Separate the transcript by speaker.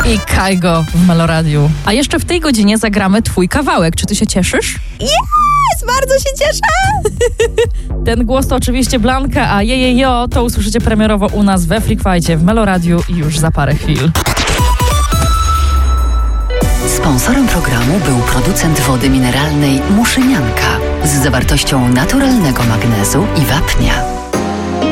Speaker 1: i Kaigo w Meloradiu. A jeszcze w tej godzinie zagramy twój kawałek. Czy ty się cieszysz?
Speaker 2: Jest, bardzo się cieszę!
Speaker 1: Ten głos to oczywiście Blanka, a jejejo to usłyszycie premierowo u nas we Freak Fight'cie w Meloradiu już za parę chwil.
Speaker 3: Sponsorem programu był producent wody mineralnej Muszynianka z zawartością naturalnego magnezu i wapnia.